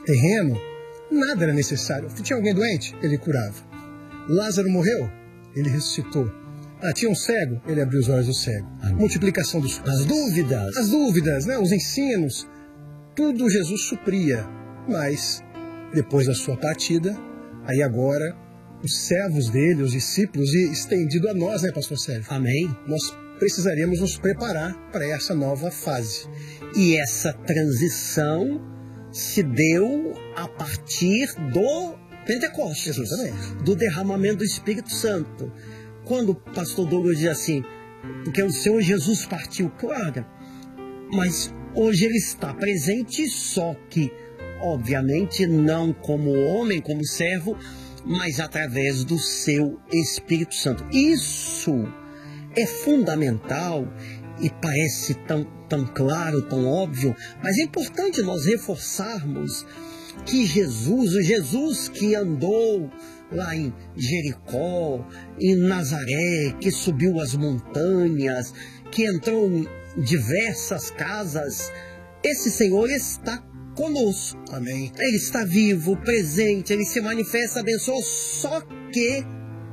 terreno, nada era necessário. Tinha alguém doente? Ele curava. Lázaro morreu? Ele ressuscitou. Tinha um cego? Ele abriu os olhos do cego. Multiplicação dos pães. As dúvidas, né? Os ensinos. Tudo Jesus supria. Mas, depois da sua partida, aí agora, os servos dele, os discípulos, e estendido a nós, né, pastor Sérgio? Amém. Nós precisaríamos nos preparar para essa nova fase. E essa transição se deu a partir do Pentecostes, exatamente, do derramamento do Espírito Santo. Quando o pastor Douglas diz assim, porque o Senhor Jesus partiu, claro, mas hoje ele está presente, só que, obviamente, não como homem, como servo, mas através do seu Espírito Santo. Isso é fundamental e parece tão claro, tão óbvio, mas é importante nós reforçarmos que Jesus, o Jesus que andou lá em Jericó, em Nazaré, que subiu as montanhas, que entrou em diversas casas, esse Senhor está conosco. Amém. Ele está vivo, presente, ele se manifesta, abençoa, só que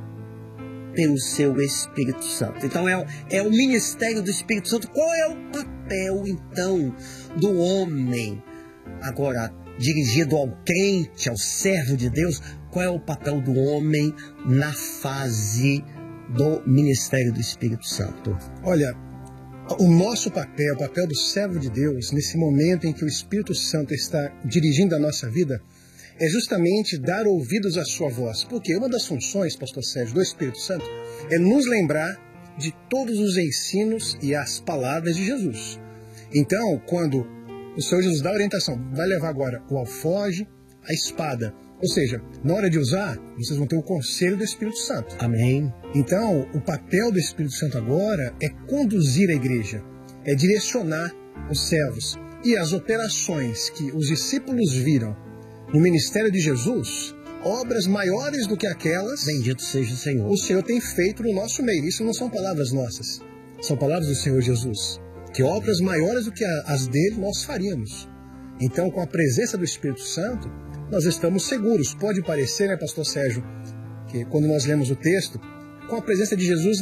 pelo seu Espírito Santo. Então é o ministério do Espírito Santo. Qual é o papel, então, do homem? Agora, dirigido ao crente, ao servo de Deus, qual é o papel do homem na fase do ministério do Espírito Santo? Olha, o nosso papel, o papel do servo de Deus, nesse momento em que o Espírito Santo está dirigindo a nossa vida, é justamente dar ouvidos à sua voz. Porque uma das funções, pastor Sérgio, do Espírito Santo é nos lembrar de todos os ensinos e as palavras de Jesus. Então, quando o Senhor Jesus dá a orientação, vai levar agora o alforje, a espada. Ou seja, na hora de usar, vocês vão ter o conselho do Espírito Santo. Amém. Então, o papel do Espírito Santo agora é conduzir a igreja, é direcionar os servos. E as operações que os discípulos viram no ministério de Jesus, obras maiores do que aquelas, bendito seja o Senhor, o Senhor tem feito no nosso meio. Isso não são palavras nossas, são palavras do Senhor Jesus. Que obras maiores do que as dele nós faríamos. Então, com a presença do Espírito Santo, nós estamos seguros. Pode parecer, né, pastor Sérgio, que quando nós lemos o texto, com a presença de Jesus,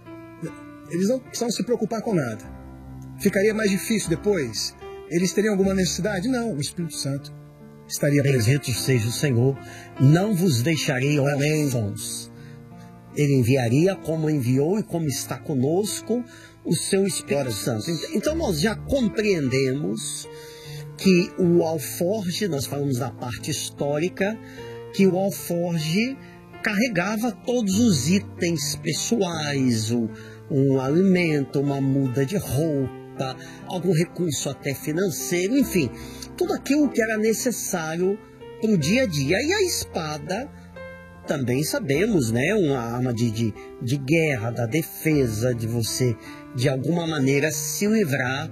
eles não precisam se preocupar com nada. Ficaria mais difícil depois? Eles teriam alguma necessidade? Não, o Espírito Santo estaria presente. Bendito seja o Senhor, não vos deixarei órfãos. Ele enviaria como enviou e como está conosco o seu Espírito Santo. Então nós já compreendemos que o alforje, nós falamos da parte histórica, que o alforje carregava todos os itens pessoais, um alimento, uma muda de roupa, algum recurso até financeiro, enfim, tudo aquilo que era necessário para o dia a dia. E a espada, também sabemos, né, uma arma de guerra, da defesa, de você, de alguma maneira, se livrar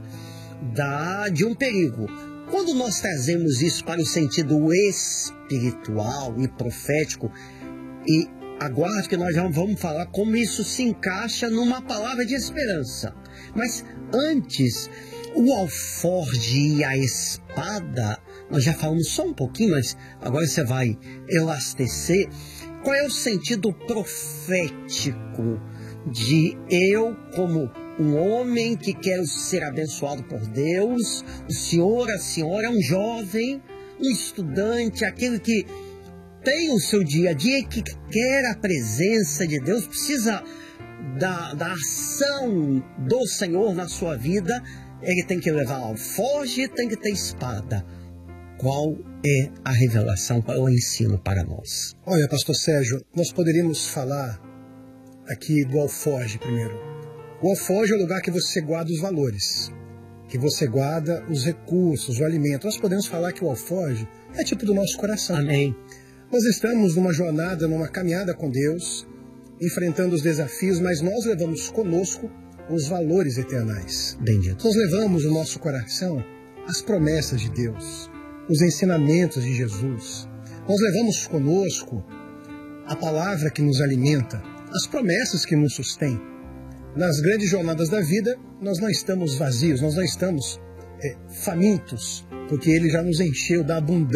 de um perigo. Quando nós trazemos isso para o sentido espiritual e profético, e aguarde que nós já vamos falar como isso se encaixa numa palavra de esperança. Mas antes, o alforje e a espada, nós já falamos só um pouquinho, mas agora você vai elastecer. Qual é o sentido profético de eu, como um homem que quer ser abençoado por Deus, o senhor, a senhora, um jovem, um estudante, aquele que tem o seu dia a dia e que quer a presença de Deus, precisa da ação do Senhor na sua vida, ele tem que levar alforje, tem que ter espada. Qual é a revelação, qual é o ensino para nós? Olha, pastor Sérgio, nós poderíamos falar aqui do alforje primeiro. O alforje é o lugar que você guarda os valores, que você guarda os recursos, o alimento. Nós podemos falar que o alforje é tipo do nosso coração. Amém. Nós estamos numa jornada, numa caminhada com Deus, enfrentando os desafios, mas nós levamos conosco os valores eternais. Bendito. Nós levamos no nosso coração as promessas de Deus, os ensinamentos de Jesus. Nós levamos conosco a palavra que nos alimenta, as promessas que nos sustêm. Nas grandes jornadas da vida, nós não estamos vazios, nós não estamos famintos, porque Ele já nos encheu da abundância